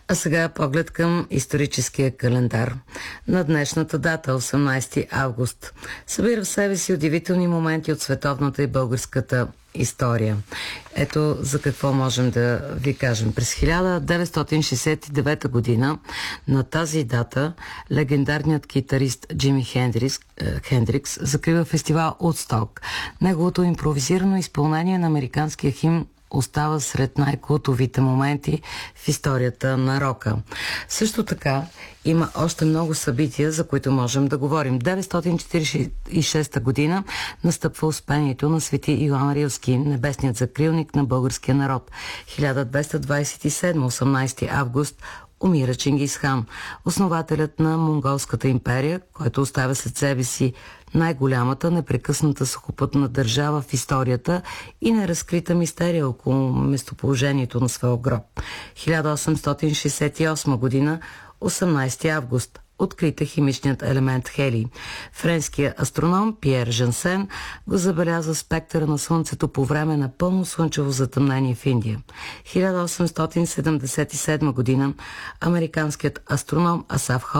А сега поглед към историческия календар. На днешната дата, 18 август, събира в себе си удивителни моменти от световната и българската история. Ето за какво можем да ви кажем. През 1969 година на тази дата легендарният китарист Джими Хендрикс закрива фестивал Удсток. Неговото импровизирано изпълнение на американския химн остава сред най-култовите моменти в историята на рока. Също така има още много събития, за които можем да говорим. 946 година настъпва успението на свети Йоан Рилски, небесният закрилник на българския народ. 1227, 18 август, умира Чингис Хан, основателят на Монголската империя, който оставя след себе си най-голямата непрекъсната сухопътна държава в историята и неразкрита мистерия около местоположението на своя гроб. 1868 година, 18 август, открита химичният елемент хелий. Френският астроном Пиер Жансен го забеляза в спектъра на Слънцето по време на пълно слънчево затъмнение в Индия. 1877 година американският астроном Асаф